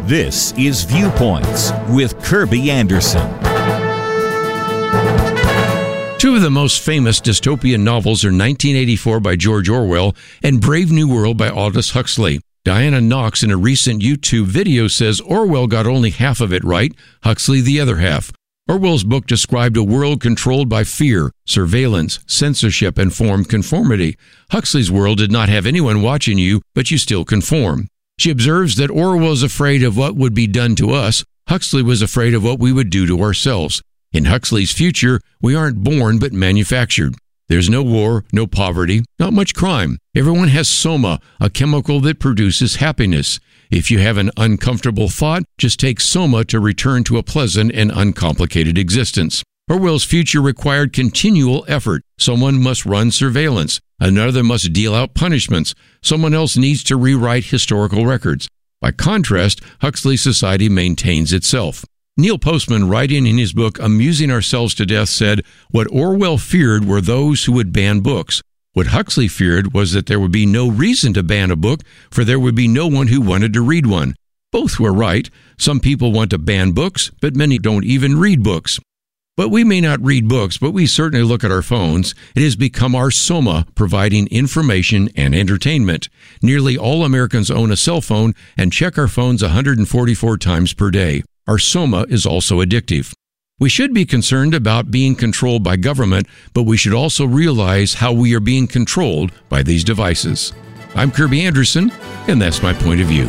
This is Viewpoints with Kirby Anderson. Two of the most famous dystopian novels are 1984 by George Orwell and Brave New World by Aldous Huxley. Diana Knox in a recent YouTube video says Orwell got only half of it right, Huxley the other half. Orwell's book described a world controlled by fear, surveillance, censorship, and form conformity. Huxley's world did not have anyone watching you, but you still conform. She observes that Orwell is afraid of what would be done to us. Huxley was afraid of what we would do to ourselves. In Huxley's future, we aren't born but manufactured. There's no war, no poverty, not much crime. Everyone has soma, a chemical that produces happiness. If you have an uncomfortable thought, just take soma to return to a pleasant and uncomplicated existence. Orwell's future required continual effort. Someone must run surveillance. Another must deal out punishments. Someone else needs to rewrite historical records. By contrast, Huxley's society maintains itself. Neil Postman, writing in his book Amusing Ourselves to Death, said, "What Orwell feared were those who would ban books. What Huxley feared was that there would be no reason to ban a book, for there would be no one who wanted to read one." Both were right. Some people want to ban books, but many don't even read books. But we may not read books, but we certainly look at our phones. It has become our soma, providing information and entertainment. Nearly all Americans own a cell phone and check our phones 144 times per day. Our soma is also addictive. We should be concerned about being controlled by government, but we should also realize how we are being controlled by these devices. I'm Kirby Anderson, and that's my point of view.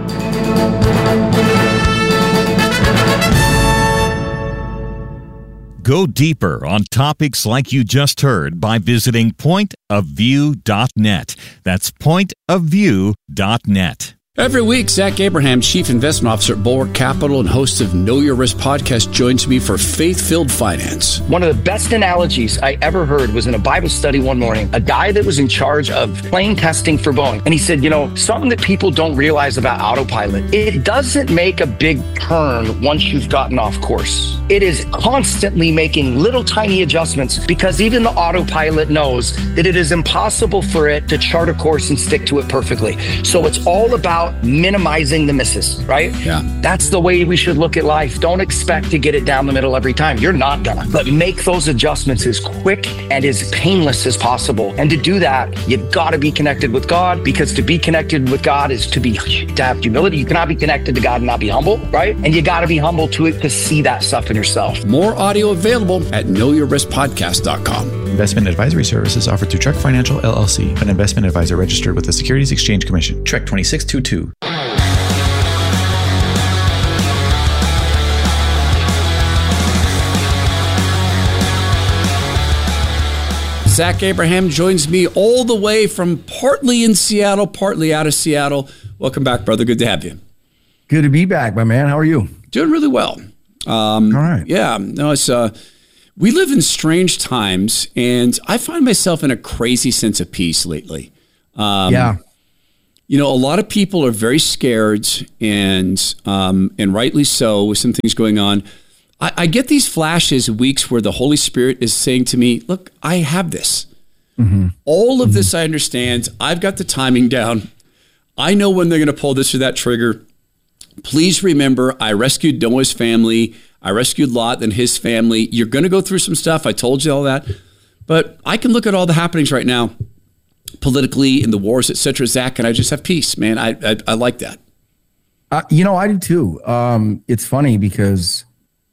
Go deeper on topics like you just heard by visiting pointofview.net. That's pointofview.net. Every week, Zach Abraham, Chief Investment Officer at Bulwark Capital and host of Know Your Risk podcast, joins me for Faith-Filled Finance. One of the best analogies I ever heard was in a Bible study one morning, a guy that was in charge of plane testing for Boeing. And he said, something that people don't realize about autopilot, it doesn't make a big turn once you've gotten off course. It is constantly making little tiny adjustments because even the autopilot knows that it is impossible for it to chart a course and stick to it perfectly. So it's all about minimizing the misses, right? Yeah. That's the way we should look at life. Don't expect to get it down the middle every time. You're not gonna. But make those adjustments as quick and as painless as possible. And to do that, you've got to be connected with God, because to be connected with God is to have humility. You cannot be connected to God and not be humble, right? And you got to be humble to it to see that stuff in yourself. More audio available at knowyourriskpodcast.com. Investment advisory services offered through Trek Financial LLC, an investment advisor registered with the Securities Exchange Commission. Trek 2622. Zach Abraham joins me all the way from partly in Seattle, partly out of Seattle. Welcome back, brother. Good to have you. Good to be back, my man. How are you? Doing really well. All right. Yeah. No, it's we live in strange times, and I find myself in a crazy sense of peace lately. Yeah. A lot of people are very scared, and rightly so, with some things going on. I get these flashes of weeks where the Holy Spirit is saying to me, look, I have this. Mm-hmm. All of this I understand. I've got the timing down. I know when they're going to pull this or that trigger. Please remember, I rescued Noah's family. I rescued Lot and his family. You're going to go through some stuff. I told you all that. But I can look at all the happenings right now, politically, in the wars, et cetera, Zach, and I just have peace, man. I like that. I do too. It's funny because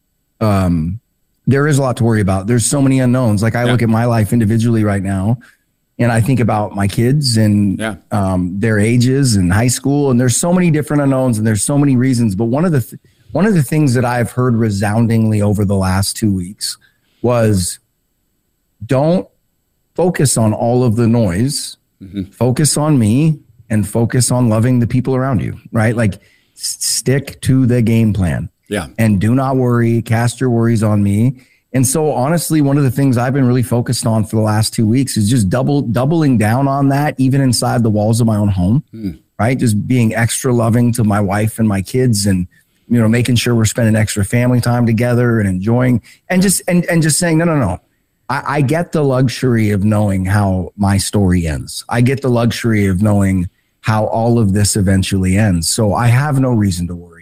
there is a lot to worry about. There's so many unknowns. Like I look at my life individually right now, and I think about my kids and their ages and high school, and there's so many different unknowns and there's so many reasons. But one of the things that I've heard resoundingly over the last 2 weeks was, don't focus on all of the noise. Mm-hmm. Focus on me and focus on loving the people around you, right? Like stick to the game plan. Yeah. And do not worry, cast your worries on me. And so honestly, one of the things I've been really focused on for the last 2 weeks is just doubling down on that, even inside the walls of my own home, right? Just being extra loving to my wife and my kids, and, making sure we're spending extra family time together and enjoying, and just saying, no. I get the luxury of knowing how my story ends. I get the luxury of knowing how all of this eventually ends. So I have no reason to worry.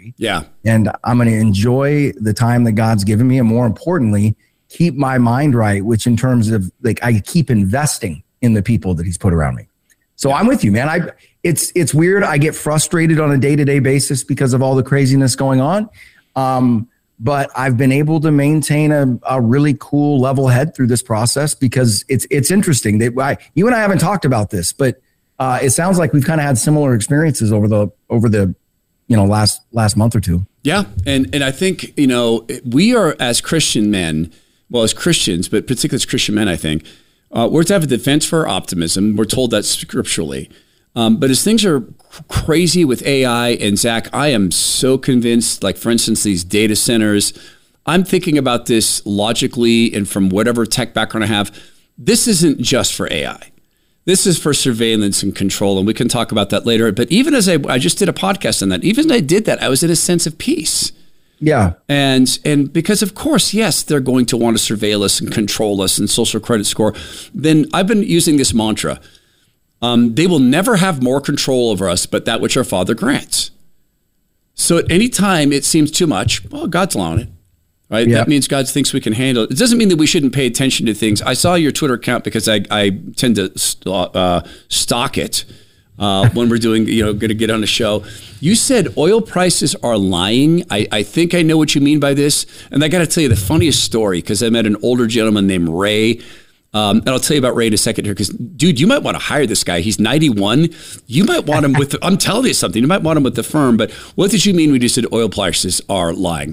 day. Yeah. And I'm going to enjoy the time that God's given me. And more importantly, keep my mind right, which in terms of like, I keep investing in the people that he's put around me. So I'm with you, man. It's weird. I get frustrated on a day-to-day basis because of all the craziness going on. But I've been able to maintain a really cool level head through this process because it's interesting that you and I haven't talked about this, but it sounds like we've kind of had similar experiences over the last month or two. Yeah. And I think, we are as Christian men, well, as Christians, but particularly as Christian men, I think, we're to have a defense for our optimism. We're told that scripturally. But as things are crazy with AI, and Zach, I am so convinced, like, for instance, these data centers, I'm thinking about this logically and from whatever tech background I have. This isn't just for AI. This is for surveillance and control, and we can talk about that later. But even as I just did a podcast on that, even as I did that, I was in a sense of peace. Yeah. And because, of course, yes, they're going to want to surveil us and control us and social credit score. Then I've been using this mantra. They will never have more control over us but that which our Father grants. So at any time it seems too much, well, God's allowing it, right? Yeah. That means God thinks we can handle it. It doesn't mean that we shouldn't pay attention to things. I saw your Twitter account because I tend to stalk it when we're doing, going to get on a show. You said oil prices are lying. I think I know what you mean by this. And I got to tell you the funniest story because I met an older gentleman named Ray. And I'll tell you about Ray in a second here because, dude, you might want to hire this guy. He's 91. You might want him with, I'm telling you something, you might want him with the firm. But what did you mean when you said oil prices are lying?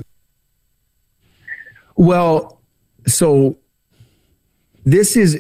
Well, so this is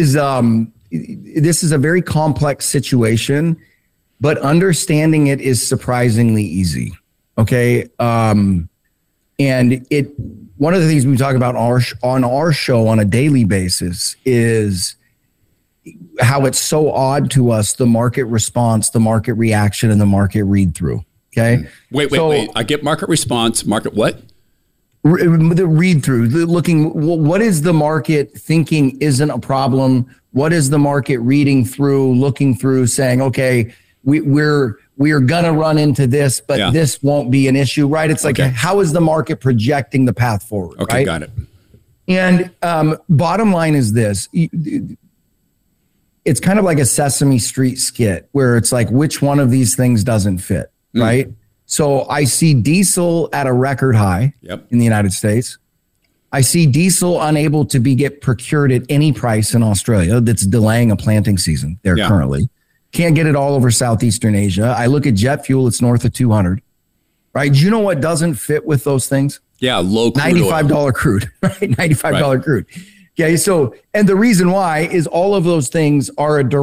a very complex situation, but understanding it is surprisingly easy. Okay. And one of the things we talk about on our show on a daily basis is how it's so odd to us, the market response, the market reaction, and the market read through. Okay. Wait. I get market response. Market what? The read through, looking, what is the market thinking isn't a problem? What is the market reading through, looking through, saying, okay, we're going to run into this, but this won't be an issue, right? It's like, how is the market projecting the path forward? Okay, right? got it. And bottom line is this. It's kind of like a Sesame Street skit where it's like, which one of these things doesn't fit, right? So I see diesel at a record high in the United States. I see diesel unable to get procured at any price in Australia. That's delaying a planting season there currently. Can't get it all over Southeastern Asia. I look at jet fuel, it's north of 200, right? Do you know what doesn't fit with those things? Yeah, low crude $95 oil. Crude, right? $95 crude. Okay, so, and the reason why is all of those things are they're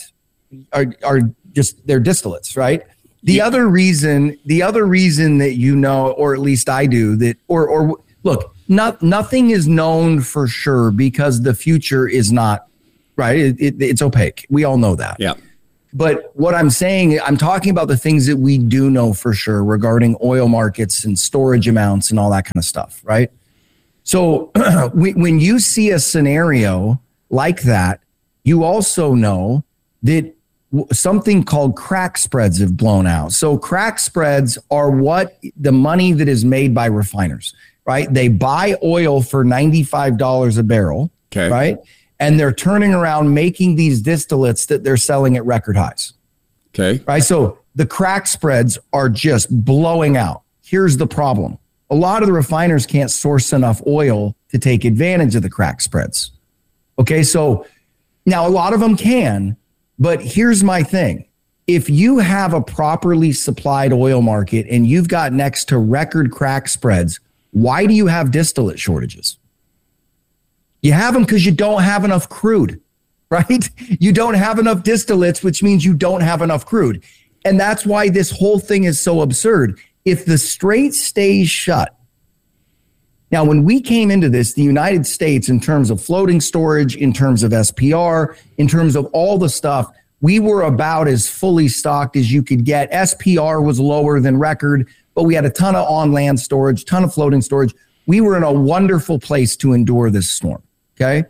distillates, right? The other reason that or at least I do, that, or look, nothing is known for sure because the future is not, right? It's opaque. We all know that. Yeah. But what I'm saying, I'm talking about the things that we do know for sure regarding oil markets and storage amounts and all that kind of stuff, right? So when you see a scenario like that, you also know that something called crack spreads have blown out. So crack spreads are what the money that is made by refiners, right? They buy oil for $95 a barrel, right? And they're turning around making these distillates that they're selling at record highs. Okay. Right. So the crack spreads are just blowing out. Here's the problem. A lot of the refiners can't source enough oil to take advantage of the crack spreads. Okay. So now a lot of them can, but here's my thing. If you have a properly supplied oil market and you've got next to record crack spreads, why do you have distillate shortages? You have them because you don't have enough crude, right? You don't have enough distillates, which means you don't have enough crude. And that's why this whole thing is so absurd. If the strait stays shut. Now, when we came into this, the United States, in terms of floating storage, in terms of SPR, in terms of all the stuff, we were about as fully stocked as you could get. SPR was lower than record, but we had a ton of on-land storage, ton of floating storage. We were in a wonderful place to endure this storm. Okay.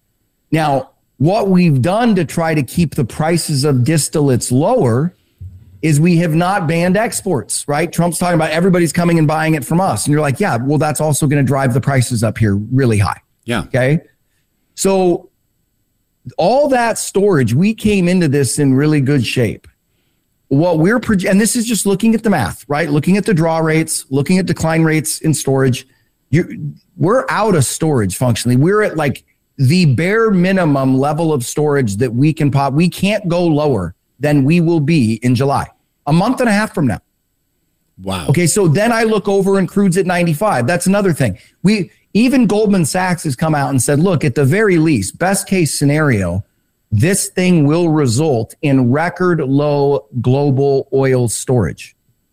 Now, what we've done to try to keep the prices of distillates lower is we have not banned exports, right? Trump's talking about everybody's coming and buying it from us. And you're like, yeah, well, that's also going to drive the prices up here really high. Yeah. Okay. So all that storage, we came into this in really good shape. What we're and this is just looking at the math, right? Looking at the draw rates, looking at decline rates in storage. We're out of storage functionally. We're at like the bare minimum level of storage that we can pop. We can't go lower than we will be in July, a month and a half from now. Wow. Okay, so then I look over and crude's at 95. That's another thing. Even Goldman Sachs has come out and said, look, at the very least, best case scenario, this thing will result in record low global oil storage.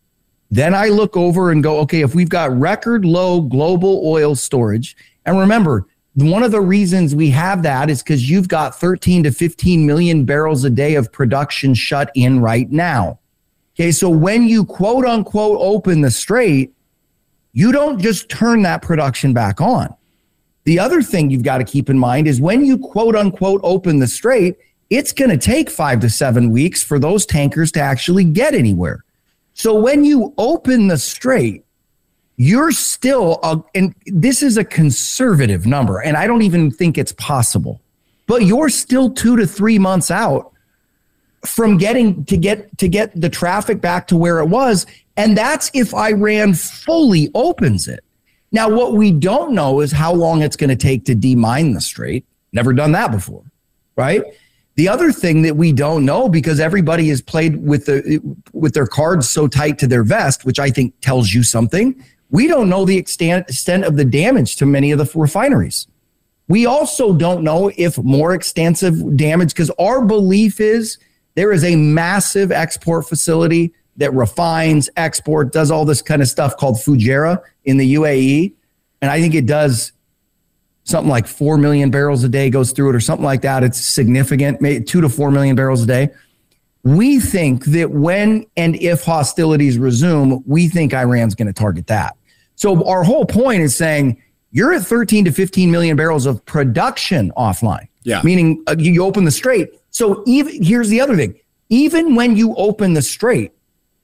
Then I look over and go, okay, if we've got record low global oil storage, and remember, one of the reasons we have that is because you've got 13 to 15 million barrels a day of production shut in right now. Okay, so when you quote unquote open the strait, you don't just turn that production back on. The other thing you've got to keep in mind is when you quote unquote open the strait, it's going to take 5 to 7 weeks for those tankers to actually get anywhere. So when you open the strait, you're still, and this is a conservative number, and I don't even think it's possible, but you're still 2 to 3 months out from getting to get the traffic back to where it was. And that's if Iran fully opens it. Now, what we don't know is how long it's going to take to demine the strait. Never done that before, right? The other thing that we don't know, because everybody has played with their cards so tight to their vest, which I think tells you something, we don't know the extent of the damage to many of the refineries. We also don't know if more extensive damage, because our belief is there is a massive export facility that refines, does all this kind of stuff called Fujairah in the UAE. And I think it does something like 4 million barrels a day goes through it or something like that. It's significant, maybe 2 to 4 million barrels a day. We think that when and if hostilities resume, we think Iran's going to target that. So our whole point is saying you're at 13 to 15 million barrels of production offline. Yeah. Meaning you open the strait. So here's the other thing. Even when you open the strait,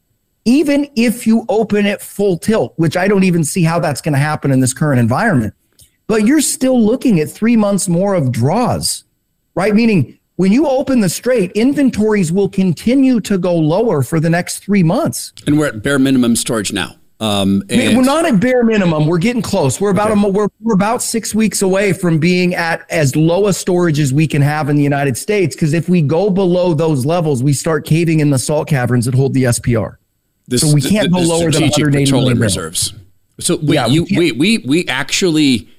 even if you open it full tilt, which I don't even see how that's going to happen in this current environment, but you're still looking at 3 months more of draws, right? Meaning when you open the strait, inventories will continue to go lower for the next 3 months. And we're at bare minimum storage now. We're not at bare minimum. We're getting close. We're about 6 weeks away from being at as low a storage as we can have in the United States. Because if we go below those levels, we start caving in the salt caverns that hold the SPR. So we can't go lower than 180 million reserves. So we actually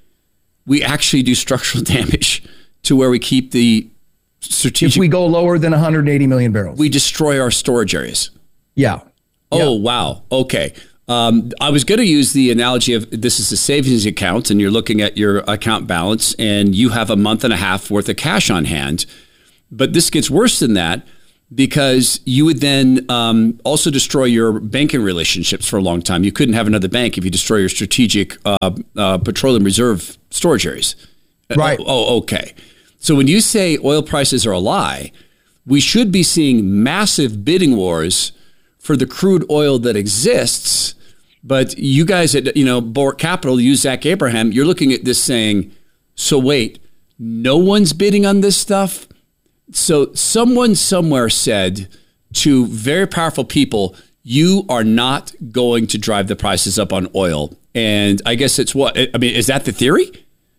do structural damage to where we keep the strategic. If we go lower than 180 million barrels, we destroy our storage areas. Yeah. Oh, wow. Okay. I was going to use the analogy of this is a savings account and you're looking at your account balance and you have a month and a half worth of cash on hand. But this gets worse than that because you would then also destroy your banking relationships for a long time. You couldn't have another bank if you destroy your strategic petroleum reserve storage areas. Right. Okay. So when you say oil prices are a lie, we should be seeing massive bidding wars for the crude oil that exists. But you guys at Bulwark Capital, you Zach Abraham, you're looking at this saying, so wait, no one's bidding on this stuff? So someone somewhere said to very powerful people, you are not going to drive the prices up on oil. And I guess it's is that the theory?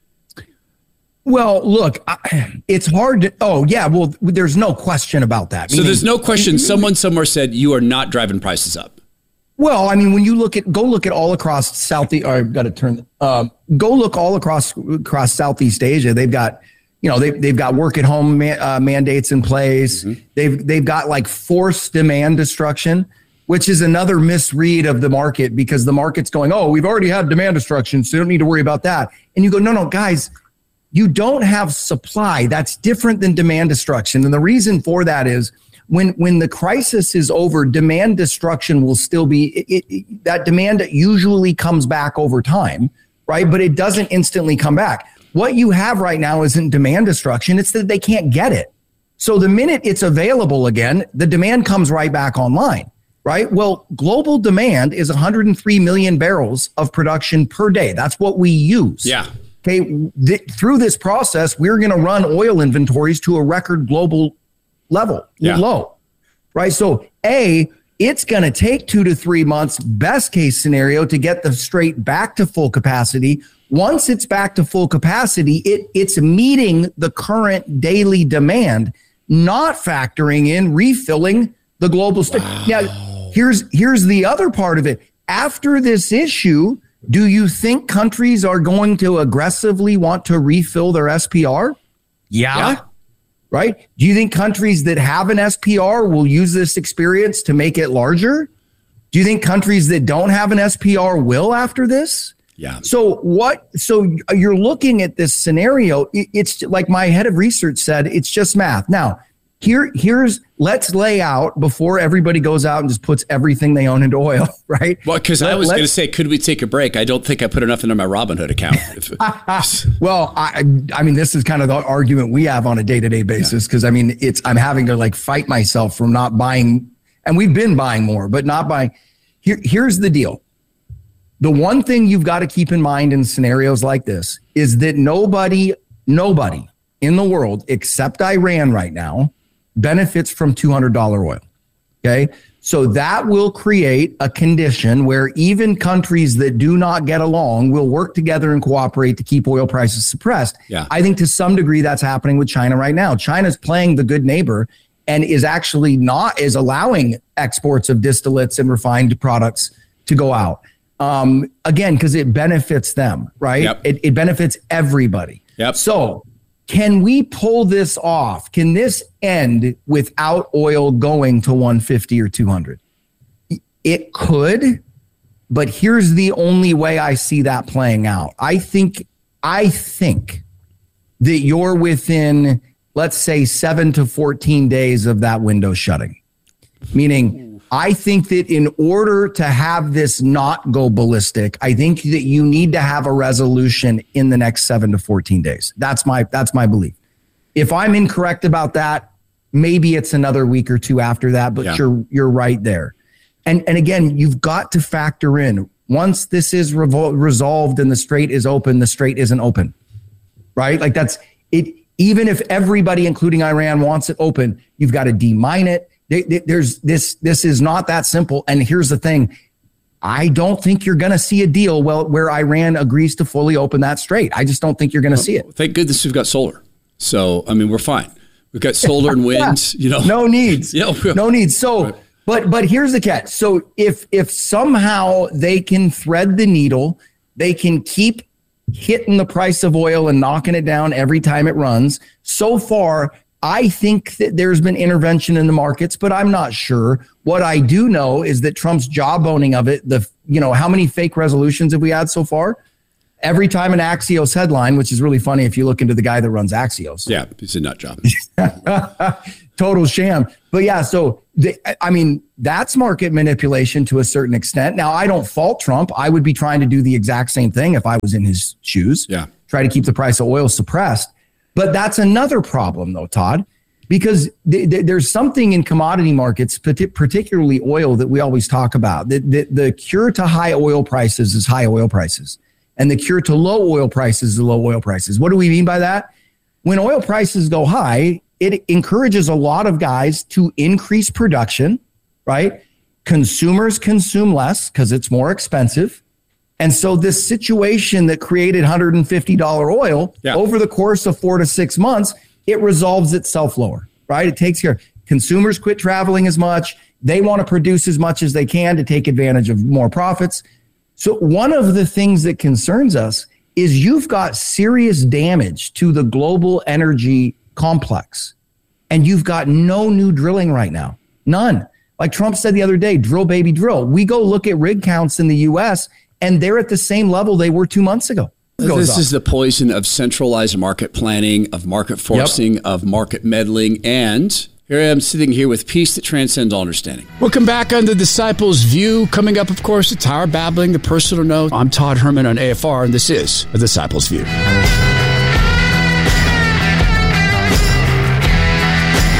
Well, look, it's hard to, there's no question about that. So there's no question. Someone somewhere said you are not driving prices up. Well, I mean, when you go look at all across Southeast, I've got to turn, go look all across Southeast Asia. They've got, they've got work at home mandates in place. Mm-hmm. They've got like forced demand destruction, which is another misread of the market because the market's going, we've already had demand destruction, so you don't need to worry about that. And you go, no, guys, you don't have supply. That's different than demand destruction. And the reason for that is when the crisis is over, demand destruction will still be, that demand usually comes back over time, right? But it doesn't instantly come back. What you have right now isn't demand destruction. It's that they can't get it. So the minute it's available again, the demand comes right back online, right? Well, global demand is 103 million barrels of production per day. That's what we use. Yeah. Okay. Through this process, we're going to run oil inventories to a record global level, low, right? So it's going to take 2 to 3 months, best case scenario, to get the Strait back to full capacity. Once it's back to full capacity, it's meeting the current daily demand, not factoring in refilling the global state. Now, here's the other part of it. After this issue, do you think countries are going to aggressively want to refill their SPR? Yeah. Right? Do you think countries that have an SPR will use this experience to make it larger? Do you think countries that don't have an SPR will after this? Yeah. So you're looking at this scenario. It's like my head of research said, it's just math. Now, let's lay out before everybody goes out and just puts everything they own into oil, right? Well, because I was going to say, could we take a break? I don't think I put enough into my Robinhood account. Well, I mean, this is kind of the argument we have on a day-to-day basis, because I mean, I'm having to like fight myself from not buying, and we've been buying more, but not buying. Here's the deal. The one thing you've got to keep in mind in scenarios like this is that nobody in the world except Iran right now benefits from $200 oil. Okay. So that will create a condition where even countries that do not get along will work together and cooperate to keep oil prices suppressed. Yeah. I think to some degree that's happening with China right now. China's playing the good neighbor and is actually is allowing exports of distillates and refined products to go out. Again, because it benefits them, right? Yep. It benefits everybody. Yep. So can we pull this off? Can this end without oil going to 150 or 200? It could, but here's the only way I see that playing out. I think that you're within, let's say, 7 to 14 days of that window shutting, meaning I think that in order to have this not go ballistic, I think that you need to have a resolution in the next 7 to 14 days. That's my belief. If I'm incorrect about that, maybe it's another week or two after that, but you're right there. And again, you've got to factor in once this is resolved and the Strait is open, the Strait isn't open, right? Like that's it. Even if everybody, including Iran, wants it open, you've got to demine it. This is not that simple. And here's the thing. I don't think you're going to see a deal where Iran agrees to fully open that Strait. I just don't think you're going to see it. Thank goodness we've got solar. So, I mean, we're fine. We've got solar and wind, No needs. No needs. So, right. but here's the catch. So if somehow they can thread the needle, they can keep hitting the price of oil and knocking it down every time it runs. So far, I think that there's been intervention in the markets, but I'm not sure. What I do know is that Trump's jawboning of it, how many fake resolutions have we had so far? Every time an Axios headline, which is really funny if you look into the guy that runs Axios. Yeah, he's a nut job. Total sham. But yeah, so that's market manipulation to a certain extent. Now, I don't fault Trump. I would be trying to do the exact same thing if I was in his shoes. Yeah. Try to keep the price of oil suppressed. But that's another problem, though, Todd, because there's something in commodity markets, particularly oil, that we always talk about. The cure to high oil prices is high oil prices, and the cure to low oil prices is low oil prices. What do we mean by that? When oil prices go high, it encourages a lot of guys to increase production, right? Consumers consume less because it's more expensive. And so this situation that created $150 oil over the course of 4 to 6 months, it resolves itself lower, right? It takes care. Consumers quit traveling as much. They want to produce as much as they can to take advantage of more profits. So one of the things that concerns us is you've got serious damage to the global energy complex, and you've got no new drilling right now. None. Like Trump said the other day, drill, baby, drill. We go look at rig counts in the U.S., and they're at the same level they were 2 months ago. This is the poison of centralized market planning, of market forcing, of market meddling. And here I am sitting here with peace that transcends all understanding. Welcome back on The Disciples View. Coming up, of course, the Tower Babbling, the Personal Note. I'm Todd Herman on AFR, and this is The Disciples View.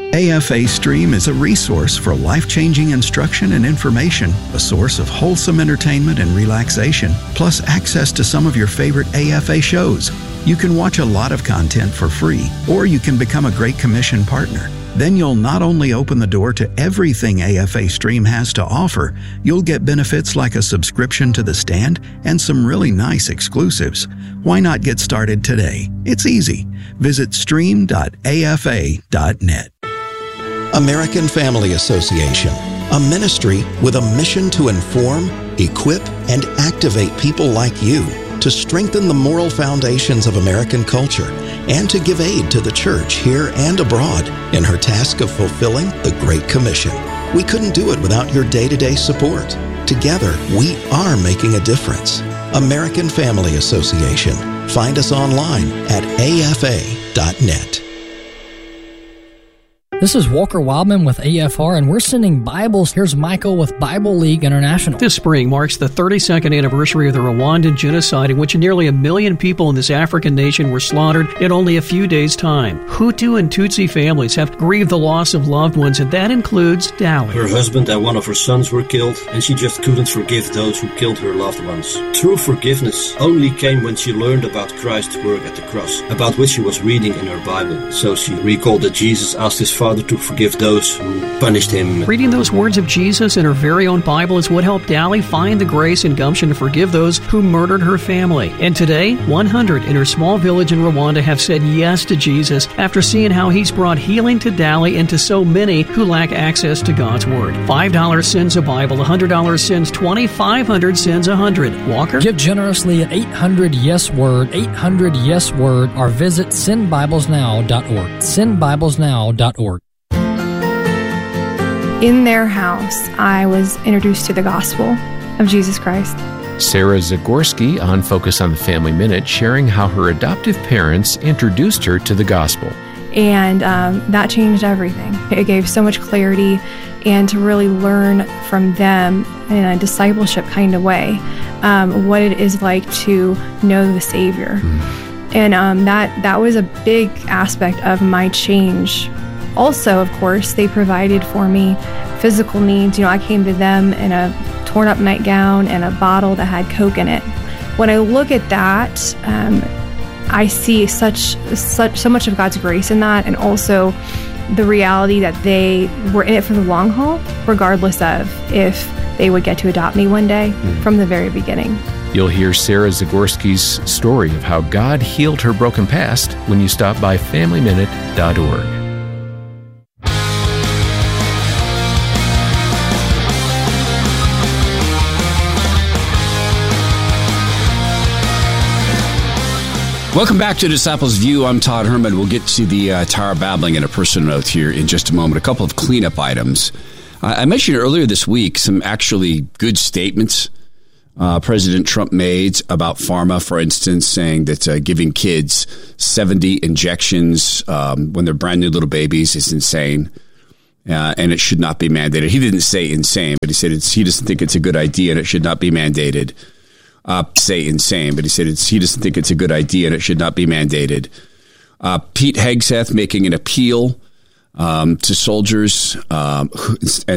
AFA Stream is a resource for life-changing instruction and information, a source of wholesome entertainment and relaxation, plus access to some of your favorite AFA shows. You can watch a lot of content for free, or you can become a Great Commission partner. Then you'll not only open the door to everything AFA Stream has to offer, you'll get benefits like a subscription to The Stand and some really nice exclusives. Why not get started today? It's easy. Visit stream.afa.net. American Family Association, a ministry with a mission to inform, equip, and activate people like you to strengthen the moral foundations of American culture and to give aid to the church here and abroad in her task of fulfilling the Great Commission. We couldn't do it without your day-to-day support. Together, we are making a difference. American Family Association. Find us online at afa.net. This is Walker Wildman with AFR, and we're sending Bibles. Here's Michael with Bible League International. This spring marks the 32nd anniversary of the Rwandan genocide, in which nearly 1 million people in this African nation were slaughtered in only a few days' time. Hutu and Tutsi families have grieved the loss of loved ones, and that includes Dali. Her husband and one of her sons were killed, and she just couldn't forgive those who killed her loved ones. True forgiveness only came when she learned about Christ's work at the cross, about which she was reading in her Bible. So she recalled that Jesus asked his Father to forgive those who punished him. Reading those words of Jesus in her very own Bible is what helped Dali find the grace and gumption to forgive those who murdered her family. And today, 100 in her small village in Rwanda have said yes to Jesus after seeing how he's brought healing to Dali and to so many who lack access to God's Word. $5 sends a Bible, $100 sends 20, $500 sends 100. Walker? Give generously at 800-YES-WORD, 800-YES-WORD, or visit sendbiblesnow.org, sendbiblesnow.org. In their house, I was introduced to the gospel of Jesus Christ. Sarah Zagorski on Focus on the Family Minute, sharing how her adoptive parents introduced her to the gospel. And that changed everything. It gave so much clarity, and to really learn from them in a discipleship kind of way what it is like to know the Savior. And that was a big aspect of my change. Also, of course, they provided for me physical needs. You know, I came to them in a torn up nightgown and a bottle that had Coke in it. When I look at that, I see so much of God's grace in that, and also the reality that they were in it for the long haul, regardless of if they would get to adopt me one day from the very beginning. You'll hear Sarah Zagorski's story of how God healed her broken past when you stop by FamilyMinute.org. Welcome back to Disciples View. I'm Todd Herman. We'll get to the Tower Babbling and a personal note here in just a moment. A couple of cleanup items. I mentioned earlier this week some actually good statements President Trump made about pharma, for instance, saying that giving kids 70 injections when they're brand new little babies is insane, and it should not be mandated. He didn't say insane, but he said he doesn't think it's a good idea and it should not be mandated. Say insane, but he said he doesn't think it's a good idea and it should not be mandated. Pete Hegseth making an appeal to soldiers and